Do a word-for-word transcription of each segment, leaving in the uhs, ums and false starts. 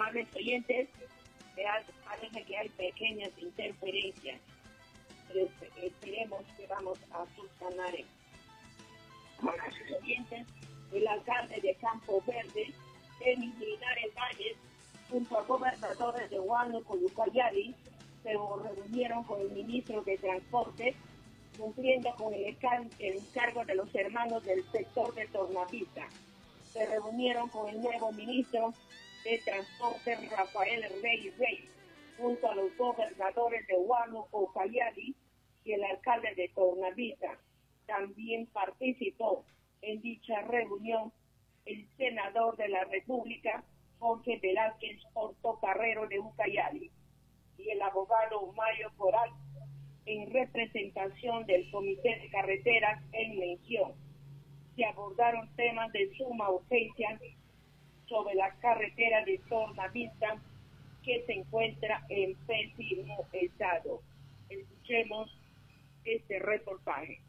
amables oyentes, parece que hay pequeñas interferencias, pero esperemos que vamos a subsanar. Amables oyentes, el alcalde de Campo Verde, Denis Linares Valles, junto a gobernadores de Huánuco y Ucayali, se reunieron con el ministro de Transporte, cumpliendo con el encargo de los hermanos del sector de Tornavista. Se reunieron con el nuevo ministro de Transporte, Rafael Rey Rey, junto a los gobernadores de Huánuco, Ucayali y el alcalde de Tornavista. También participó en dicha reunión el senador de la República, Jorge Velázquez Portocarrero de Ucayali, y el abogado Mario Coral, en representación del Comité de Carreteras en mención. Se abordaron temas de suma urgencia sobre la carretera de Tornavista, que se encuentra en pésimo estado. Escuchemos este reportaje.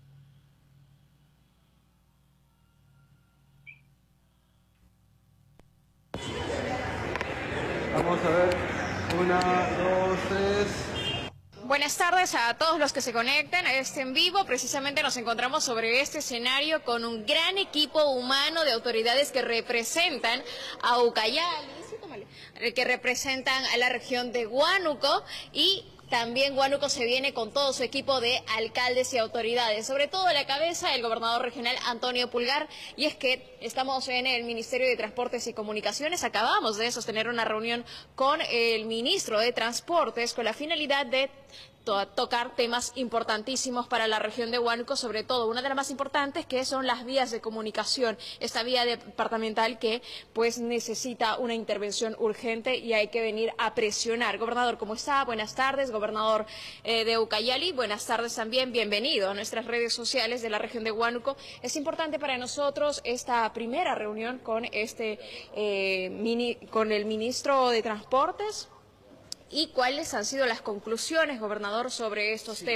Vamos a ver, una, dos, tres... Buenas tardes a todos los que se conectan a este en vivo. Precisamente nos encontramos sobre este escenario con un gran equipo humano de autoridades que representan a Ucayali, que representan a la región de Huánuco, y también Huánuco se viene con todo su equipo de alcaldes y autoridades, sobre todo a la cabeza el gobernador regional Antonio Pulgar. Y es que estamos en el Ministerio de Transportes y Comunicaciones, acabamos de sostener una reunión con el ministro de Transportes con la finalidad de to tocar temas importantísimos para la región de Huánuco, sobre todo una de las más importantes, que son las vías de comunicación, esta vía departamental que pues necesita una intervención urgente y hay que venir a presionar. Gobernador, ¿cómo está? Buenas tardes. Gobernador eh, de Ucayali, buenas tardes también, bienvenido a nuestras redes sociales de la región de Huánuco. Es importante para nosotros esta primera reunión con, este, eh, mini, con el ministro de Transportes. ¿Y cuáles han sido las conclusiones, gobernador, sobre estos sí. temas?